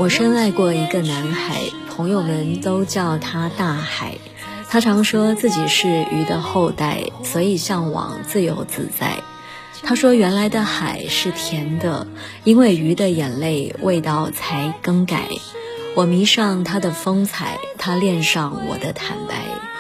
我深爱过一个男孩，朋友们都叫他大海。他常说自己是鱼的后代，所以向往自由自在。他说原来的海是甜的，因为鱼的眼泪味道才更改。我迷上他的风采，他恋上我的坦白。